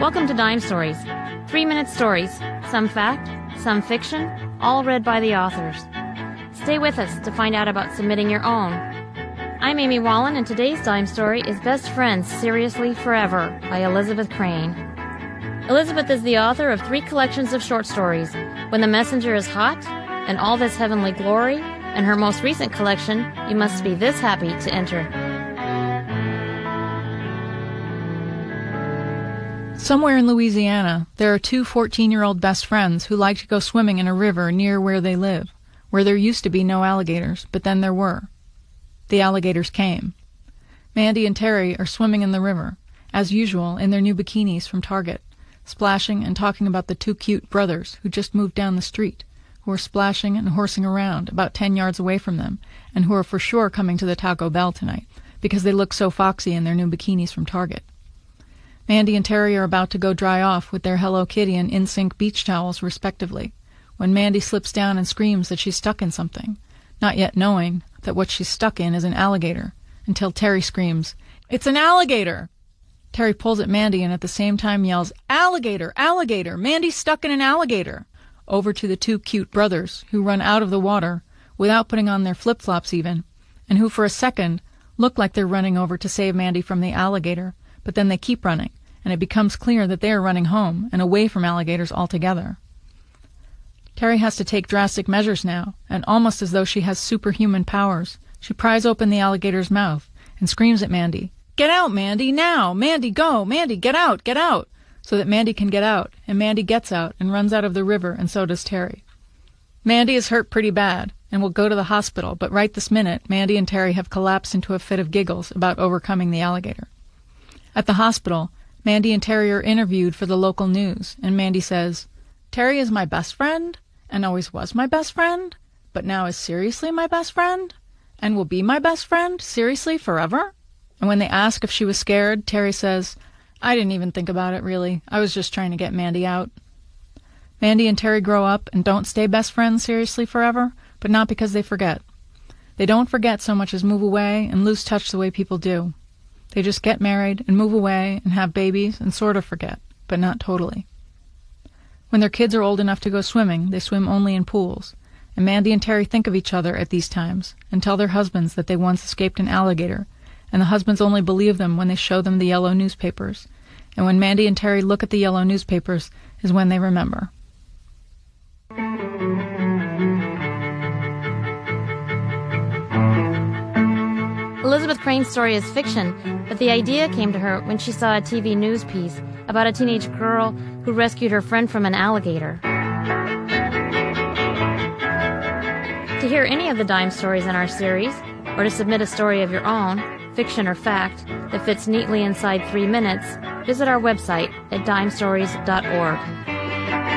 Welcome to Dime Stories, 3-minute stories, some fact, some fiction, all read by the authors. Stay with us to find out about submitting your own. I'm Amy Wallen, and today's Dime Story is Best Friends Seriously Forever by Elizabeth Crane. Elizabeth is the author of 3 collections of short stories, When the Messenger is Hot, and All This Heavenly Glory, and her most recent collection, You Must Be This Happy to Enter. Somewhere in Louisiana, there are 2 14-year-old best friends who like to go swimming in a river near where they live, where there used to be no alligators, but then there were. The alligators came. Mandy and Terry are swimming in the river, as usual, in their new bikinis from Target, splashing and talking about the 2 cute brothers who just moved down the street, who are splashing and horsing around about 10 yards away from them, and who are for sure coming to the Taco Bell tonight, because they look so foxy in their new bikinis from Target. Mandy and Terry are about to go dry off with their Hello Kitty and InSync beach towels, respectively, when Mandy slips down and screams that she's stuck in something, not yet knowing that what she's stuck in is an alligator, until Terry screams, "It's an alligator!" Terry pulls at Mandy and at the same time yells, "Alligator! Alligator! Mandy's stuck in an alligator!" over to the 2 cute brothers, who run out of the water, without putting on their flip-flops even, and who for a second look like they're running over to save Mandy from the alligator, but then they keep running, and it becomes clear that they are running home and away from alligators altogether. Terry has to take drastic measures now, and almost as though she has superhuman powers, she pries open the alligator's mouth and screams at Mandy, "Get out, Mandy, now! Mandy, go! Mandy, get out! Get out!" so that Mandy can get out, and Mandy gets out and runs out of the river, and so does Terry. Mandy is hurt pretty bad and will go to the hospital, but right this minute, Mandy and Terry have collapsed into a fit of giggles about overcoming the alligator. At the hospital, Mandy and Terry are interviewed for the local news, and Mandy says, "Terry is my best friend, and always was my best friend, but now is seriously my best friend, and will be my best friend, seriously, forever?" And when they ask if she was scared, Terry says, "I didn't even think about it, really. I was just trying to get Mandy out." Mandy and Terry grow up and don't stay best friends seriously forever, but not because they forget. They don't forget so much as move away and lose touch the way people do. They just get married and move away and have babies and sort of forget, but not totally. When their kids are old enough to go swimming, they swim only in pools, and Mandy and Terry think of each other at these times and tell their husbands that they once escaped an alligator, and the husbands only believe them when they show them the yellow newspapers, and when Mandy and Terry look at the yellow newspapers is when they remember. Elizabeth Crane's story is fiction, but the idea came to her when she saw a TV news piece about a teenage girl who rescued her friend from an alligator. To hear any of the Dime Stories in our series, or to submit a story of your own, fiction or fact, that fits neatly inside 3 minutes, visit our website at dimestories.org.